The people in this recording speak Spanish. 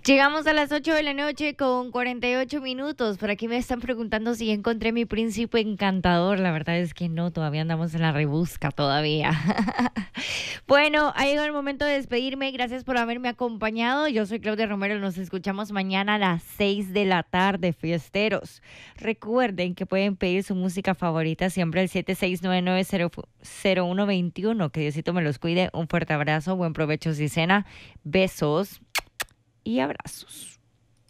Llegamos a las 8 de la noche con 48 minutos. Por aquí me están preguntando si encontré mi príncipe encantador. La verdad es que no, todavía andamos en la rebusca todavía. Bueno, ha llegado el momento de despedirme. Gracias por haberme acompañado. Yo soy Claudia Romero. Nos escuchamos mañana a las 6 de la tarde, fiesteros. Recuerden que pueden pedir su música favorita siempre al 76990121. Que Diosito me los cuide. Un fuerte abrazo, buen provecho si cena. Besos y abrazos.